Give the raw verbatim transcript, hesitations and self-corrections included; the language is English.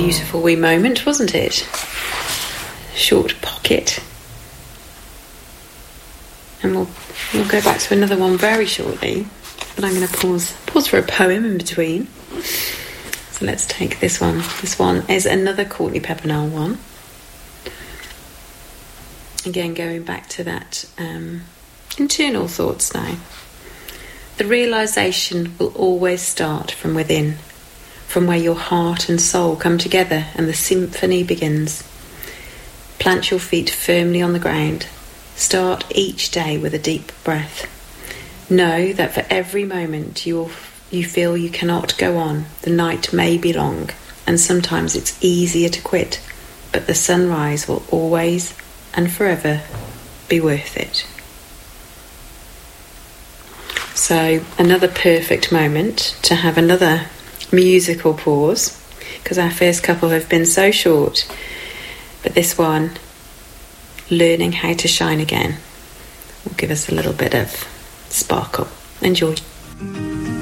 beautiful wee moment, wasn't it? Short pocket. And we'll, we'll go back to another one very shortly, but I'm going to pause, pause for a poem in between. So let's take this one. This one is another Courtney Peppernell one. Again, going back to that um, internal thoughts now. The realisation will always start from within, from where your heart and soul come together and the symphony begins. Plant your feet firmly on the ground. Start each day with a deep breath. Know that for every moment you will, you feel you cannot go on, the night may be long, and sometimes it's easier to quit, but the sunrise will always and forever be worth it. So another perfect moment to have another musical pause, because our first couple have been so short, but this one, learning how to shine again, will give us a little bit of sparkle. Enjoy.